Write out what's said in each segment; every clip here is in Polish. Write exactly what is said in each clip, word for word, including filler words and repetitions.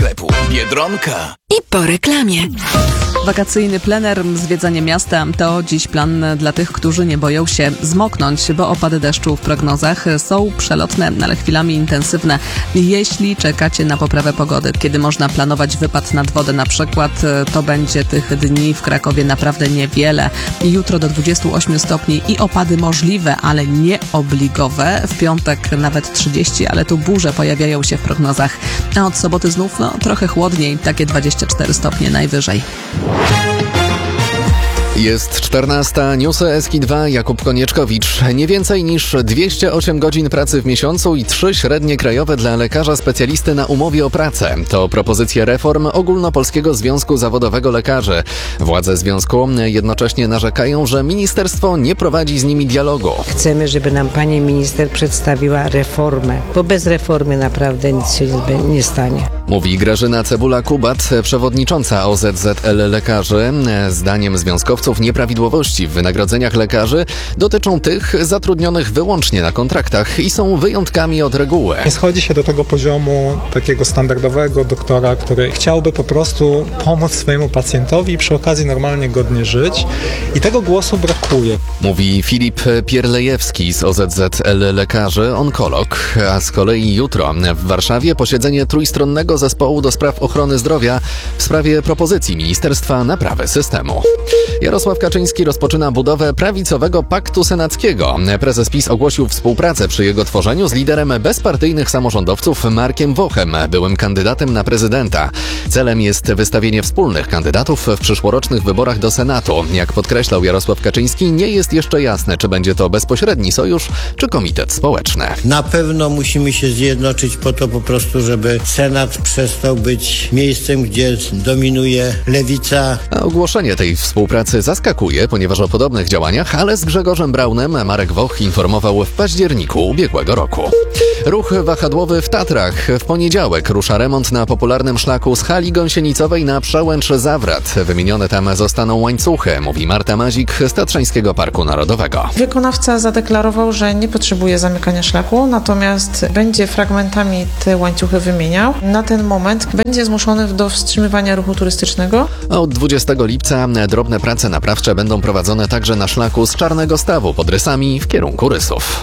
sklepu Biedronka. I po reklamie. Wakacyjny plener, zwiedzanie miasta to dziś plan dla tych, którzy nie boją się zmoknąć, bo opady deszczu w prognozach są przelotne, ale chwilami intensywne. Jeśli czekacie na poprawę pogody, kiedy można planować wypad nad wodę na przykład, to będzie tych dni w Krakowie naprawdę niewiele. Jutro do dwudziestu ośmiu stopni i opady możliwe, ale nie obligowe. W piątek nawet trzydzieści, ale tu burze pojawiają się w prognozach. A od soboty znów no trochę chłodniej, takie dwadzieścia cztery stopnie najwyżej. Jest czternasta, newsy S K dwa, Jakub Konieczkowicz. Nie więcej niż dwieście osiem godzin pracy w miesiącu i trzy średnie krajowe dla lekarza specjalisty na umowie o pracę. To propozycja reform Ogólnopolskiego Związku Zawodowego Lekarzy. Władze związku jednocześnie narzekają, że ministerstwo nie prowadzi z nimi dialogu. Chcemy, żeby nam pani minister przedstawiła reformę, bo bez reformy naprawdę nic się nie stanie. Mówi Grażyna Cebula-Kubat, przewodnicząca O Z Z L Lekarzy. Zdaniem związkowców nieprawidłowości w wynagrodzeniach lekarzy dotyczą tych zatrudnionych wyłącznie na kontraktach i są wyjątkami od reguły. Nie schodzi się do tego poziomu takiego standardowego doktora, który chciałby po prostu pomóc swojemu pacjentowi i przy okazji normalnie godnie żyć. I tego głosu brakuje. Mówi Filip Pierlejewski z O Z Z L Lekarzy, onkolog. A z kolei jutro w Warszawie posiedzenie trójstronnego zespołu do spraw ochrony zdrowia w sprawie propozycji Ministerstwa Naprawy Systemu. Jarosław Kaczyński rozpoczyna budowę prawicowego paktu senackiego. Prezes PiS ogłosił współpracę przy jego tworzeniu z liderem bezpartyjnych samorządowców Markiem Wochem, byłym kandydatem na prezydenta. Celem jest wystawienie wspólnych kandydatów w przyszłorocznych wyborach do Senatu. Jak podkreślał Jarosław Kaczyński, nie jest jeszcze jasne, czy będzie to bezpośredni sojusz, czy komitet społeczny. Na pewno musimy się zjednoczyć po to po prostu, żeby Senat przestał być miejscem, gdzie dominuje lewica. A ogłoszenie tej współpracy zaskakuje, ponieważ o podobnych działaniach, ale z Grzegorzem Braunem Marek Woch informował w październiku ubiegłego roku. Ruch wahadłowy w Tatrach. W poniedziałek rusza remont na popularnym szlaku z hali gąsienicowej na Przełęcz-Zawrat. Wymienione tam zostaną łańcuchy, mówi Marta Mazik z Tatrzańskiego Parku Narodowego. Wykonawca zadeklarował, że nie potrzebuje zamykania szlaku, natomiast będzie fragmentami te łańcuchy wymieniał. Na ten moment będzie zmuszony do wstrzymywania ruchu turystycznego. A od dwudziestego lipca drobne prace naprawcze będą prowadzone także na szlaku z Czarnego Stawu pod Rysami w kierunku Rysów.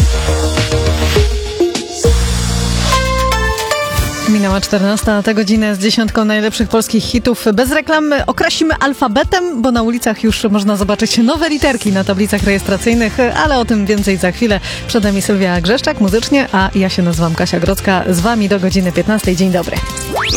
Minęła czternasta, a tę godzinę z dziesiątką najlepszych polskich hitów. Bez reklam okrasimy alfabetem, bo na ulicach już można zobaczyć nowe literki na tablicach rejestracyjnych, ale o tym więcej za chwilę. Przed nami Sylwia Grzeszczak muzycznie, a ja się nazywam Kasia Grodzka. Z wami do godziny piętnastej. Dzień dobry.